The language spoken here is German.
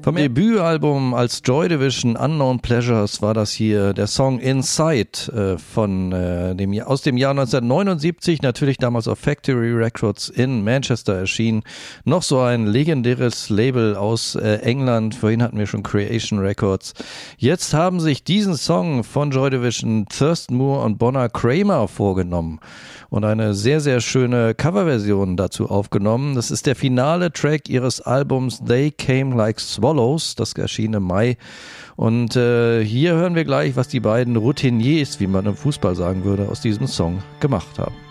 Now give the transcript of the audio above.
Vom Debütalbum als Joy Division Unknown Pleasures war das hier der Song Inside aus dem Jahr 1979, natürlich damals auf Factory Records in Manchester erschienen. Noch so ein legendäres Label aus England, vorhin hatten wir schon Creation Records. Jetzt haben sich diesen Song von Joy Division Thurston Moore und Bonner Kramer vorgenommen und eine sehr, sehr schöne Coverversion dazu aufgenommen. Das ist der finale Track ihres Albums They Came Like Swallows, das erschien im Mai. Und hier hören wir gleich, was die beiden Routiniers, wie man im Fußball sagen würde, aus diesem Song gemacht haben.